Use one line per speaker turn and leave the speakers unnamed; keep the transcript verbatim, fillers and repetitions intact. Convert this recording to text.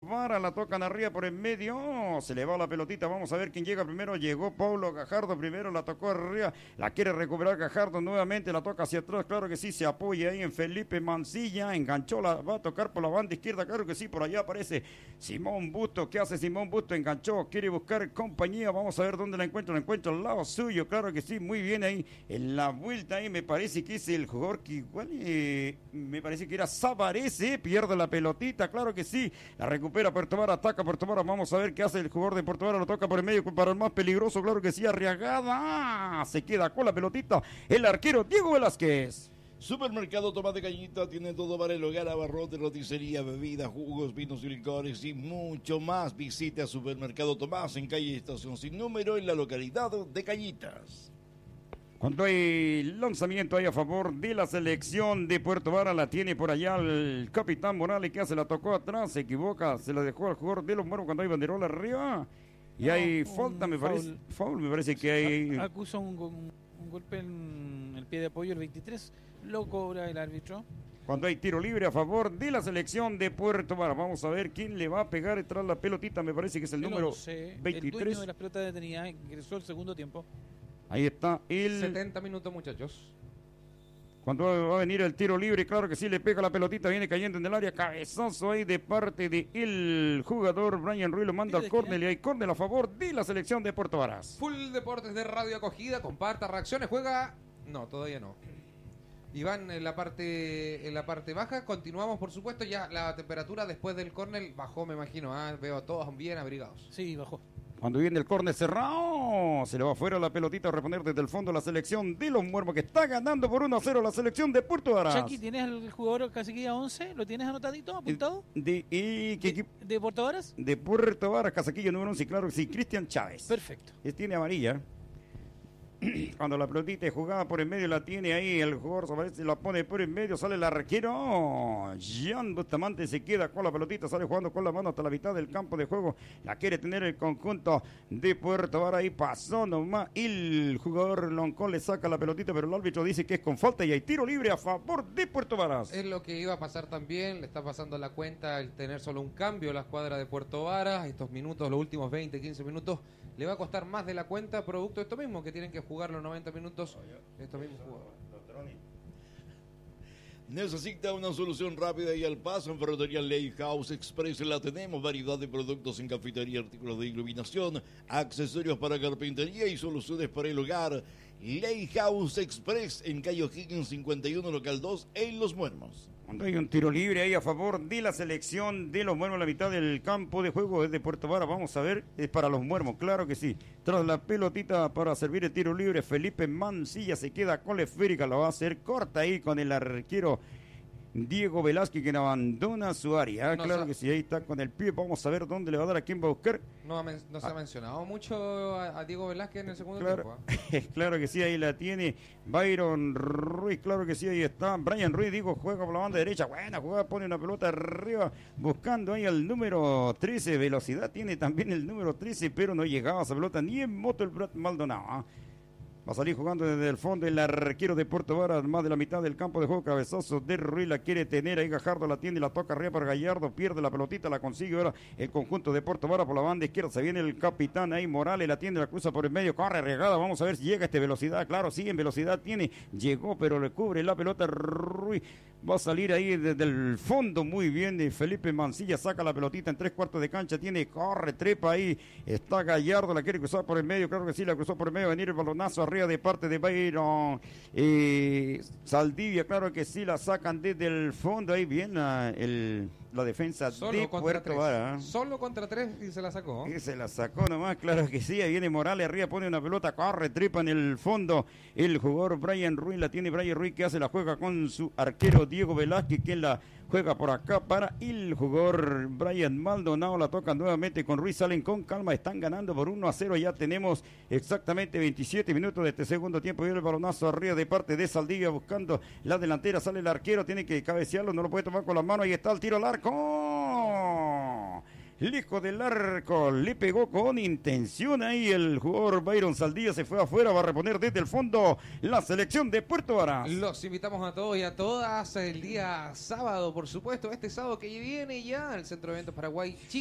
Vara, la tocan arriba por en medio, se le va la pelotita, vamos a ver quién llega primero, llegó Paulo Gajardo primero, la tocó arriba, la quiere recuperar Gajardo nuevamente, la toca hacia atrás, claro que sí, se apoya ahí en Felipe Mancilla, enganchó, la va a tocar por la banda izquierda, claro que sí, por allá aparece Simón Busto, ¿qué hace Simón Busto? Enganchó, quiere buscar compañía, vamos a ver dónde la encuentra, la encuentra al lado suyo, claro que sí, muy bien ahí, en la vuelta ahí me parece que es el jugador que igual, eh, me parece que era Sabarese, pierde la pelotita, claro que sí, la recupera Puerto Vara, ataca Puerto Vara, vamos a ver qué hace el jugador de Puerto Vara, lo toca por el medio para el más peligroso, claro que sí, Arriagada, se queda con la pelotita, el arquero Diego Velázquez.
Supermercado Tomate Cañita tiene todo para el hogar, abarrotes, roticería, bebidas, jugos, vinos y licores y mucho más. Visite a Supermercado Tomás en calle Estación Sin Número en la localidad de Cañitas.
Cuando hay lanzamiento ahí a favor de la selección de Puerto Vara, la tiene por allá el capitán Morales, que hace, la tocó atrás, se equivoca, se la dejó al jugador de los Muertos cuando hay banderola arriba. Y no, hay falta, me foul. parece, foul, me parece que hay...
Acusa un, un, un golpe en el pie de apoyo, el veintitrés, lo cobra el árbitro.
Cuando hay tiro libre a favor de la selección de Puerto Vara, vamos a ver quién le va a pegar tras la pelotita, me parece que es el, el número once, veintitrés.
El dueño de las pelotas detenidas ingresó el segundo tiempo.
Ahí está el...
setenta minutos, muchachos.
Cuando va a venir el tiro libre, claro que sí, le pega la pelotita, viene cayendo en el área, cabezazo ahí de parte del jugador Brian Ruiz, lo manda al córner y hay córner a favor de la selección de Puerto Varas.
Full Deportes de Radio Acogida, comparta reacciones, juega... No, todavía no. Iván, en la parte en la parte baja, continuamos por supuesto, ya la temperatura después del córner bajó, me imagino, ¿eh? Veo a todos bien abrigados.
Sí, bajó.
Cuando viene el córner cerrado, se le va afuera la pelotita a reponer desde el fondo la selección de los Muermos, que está ganando por uno a cero la selección de Puerto Varas.
Chucky, ¿tienes el jugador Caciquilla once? ¿Lo tienes anotadito, apuntado?
¿De, de,
de, de Puerto Varas?
De Puerto Varas, Casaquillo número once, claro que sí, Cristian Chávez.
Perfecto.
Es, tiene amarilla. Cuando la pelotita es jugada por en medio, la tiene ahí el jugador, aparece, la pone por en medio, sale el arquero. Jean Bustamante se queda con la pelotita, sale jugando con la mano hasta la mitad del campo de juego. La quiere tener el conjunto de Puerto Vara, ahí pasó nomás. El jugador Loncón le saca la pelotita, pero el árbitro dice que es con falta y hay tiro libre a favor de Puerto Varas.
Es lo que iba a pasar también, le está pasando la cuenta el tener solo un cambio la escuadra de Puerto Varas. Estos minutos, los últimos veinte, quince minutos, le va a costar más de la cuenta, producto de esto mismo, que tienen que jugar los noventa minutos estos mismos jugadores.
Necesita una solución rápida y al paso en Ferretería Ley House Express. La tenemos, variedad de productos en cafetería, artículos de iluminación, accesorios para carpintería y soluciones para el hogar. Ley House Express en calle O'Higgins cincuenta y uno, local dos, en Los Muermos.
Cuando hay un tiro libre ahí a favor de la selección de los Muermos, la mitad del campo de juego es de Puerto Vara, vamos a ver, es para los Muermos, claro que sí. Tras la pelotita para servir el tiro libre, Felipe Mancilla se queda con la esférica, la va a hacer corta ahí con el arquero Diego Velázquez, que abandona su área. No, claro que sí, ahí está con el pie. Vamos a ver dónde le va a dar, a quién va a buscar.
No, no se ha mencionado mucho a, a Diego Velázquez en el segundo
claro,
tiempo. ¿eh?
Claro que sí, ahí la tiene Byron Ruiz. Claro que sí, ahí está Brian Ruiz. Digo, juega por la banda derecha. Buena jugada, pone una pelota arriba, buscando ahí al número trece. Velocidad tiene también el número trece, pero no llegaba esa pelota ni en moto el Brad Maldonado. ¿eh? Va a salir jugando desde el fondo el arquero de Puerto Varas, más de la mitad del campo de juego, cabezazo de Ruiz, la quiere tener ahí Gajardo, la tiene y la toca arriba para Gallardo, pierde la pelotita, la consigue ahora el conjunto de Puerto Varas por la banda izquierda, se viene el capitán ahí, Morales, la tiene, la cruza por el medio, corre regada, vamos a ver si llega este velocidad, claro, sí, en velocidad tiene, llegó, pero le cubre la pelota Ruiz, va a salir ahí desde el fondo, muy bien, Felipe Mancilla saca la pelotita en tres cuartos de cancha, tiene, corre, trepa ahí, está Gallardo, la quiere cruzar por el medio, claro que sí, la cruzó por el medio, venir el balonazo arriba de parte de Byron eh, Saldivia, claro que sí, la sacan desde el fondo, ahí bien la, el, la defensa
Solo
de Puerto Varas.
Solo contra tres y se la sacó.
Y se la sacó nomás, claro que sí, ahí viene Morales arriba, pone una pelota, corre, tripa en el fondo, el jugador Brian Ruiz, la tiene Brian Ruiz que hace la juega con su arquero Diego Velázquez, quien la juega por acá para el jugador Brian Maldonado, la toca nuevamente con Ruiz, salen con calma, están ganando por uno a cero, ya tenemos exactamente veintisiete minutos de este segundo tiempo, y el balonazo arriba de parte de Saldivia buscando la delantera, sale el arquero, tiene que cabecearlo, no lo puede tomar con la mano, ahí está el tiro al arco. Lejos del arco, le pegó con intención ahí el jugador Byron Saldivia, se fue afuera, va a reponer desde el fondo la selección de Puerto Varas.
Los invitamos a todos y a todas el día sábado, por supuesto, este sábado que viene ya al Centro de Eventos Paraguay.